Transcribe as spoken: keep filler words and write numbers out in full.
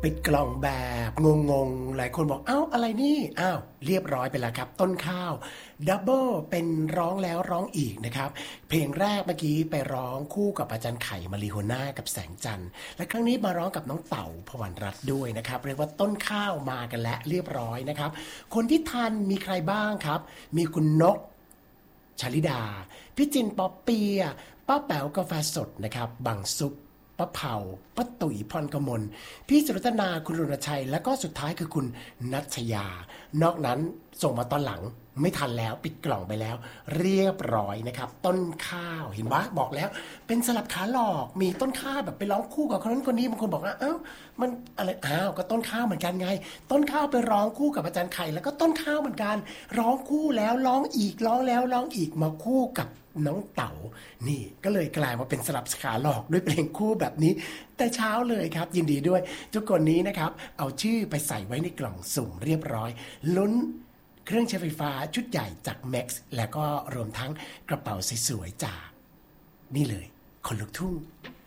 ปิดกล่องแบบงงๆหลายคนบอกเอ้าอะไรนี่อ้าวเรียบร้อยไปแล้วครับต้นข้าวดับเบิลเป็นร้องแล้วร้องอีกนะครับเพลงแรกเมื่อกี้ไปร้องคู่กับอาจารย์ไข่มาริโฮน่ากับแสงจันทร์และครั้งนี้มาร้องกับน้องเต่าพวันรัตน์ด้วยนะครับเรียกว่าต้นข้าวมากันแล้วเรียบร้อยนะครับคนที่ทันมีใครบ้างครับมีคุณนกชลิดาพี่จินป๊อปเปียป้าแป๋วกาแฟสดนะครับบังซุปป้าเผาป้าตุ๋ยพรกมลพี่สุรัตนาคุณรณชัยและก็สุดท้ายคือคุณนัชยานอกนั้นส่งมาตอนหลังไม่ทันแล้วปิดกล่องไปแล้วเรียบร้อยนะครับต้นข้าวเห็นปะบอกแล้วเป็นสลับขาหลอกมีต้นข้าวแบบไปร้องคู่กับคนนั้นคนนี้บางคนบอกว่าเอ้ามันอะไรอ้าวก็ต้นข้าวเหมือนกันไงต้นข้าวไปร้องคู่กับอาจารย์ไข่แล้วก็ต้นข้าวเหมือนกันร้องคู่แล้วร้องอีกร้องแล้วร้องอีกมาคู่กับน้องเต๋านี่ก็เลยกลายมาเป็นสลับขาหลอกด้วยเพลงคู่แบบนี้แต่เช้าเลยครับยินดีด้วยทุกคนนี้นะครับเอาชื่อไปใส่ไว้ในกล่องสุ่มเรียบร้อยลุ้นเครื่องใช้ไฟฟ้าชุดใหญ่จาก Max แล้วก็รวมทั้งกระเป๋าสวยๆจากนี่เลยคนลุกทุ่ง